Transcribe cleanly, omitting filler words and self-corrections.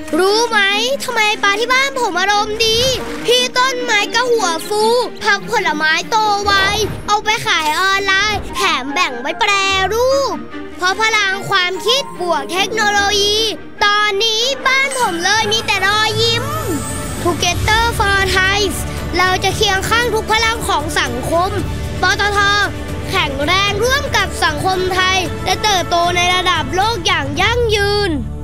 รู้ไหมทำไมป้าที่บ้านผมอารมณ์ดีพี่ต้นไม้ก็หัวฟูผักผลไม้โตไวเอาไปขายออนไลน์แถมแบ่งไว้แปรรูปเพราะพลังความคิดบวกเทคโนโลยีตอนนี้บ้านผมเลยมีแต่รอยยิ้ม Together for Thai เราจะเคียงข้างทุกพลังของสังคมปตท.แข็งแรงร่วมกับสังคมไทยและเติบโตในระดับโลกอย่างยั่งยืน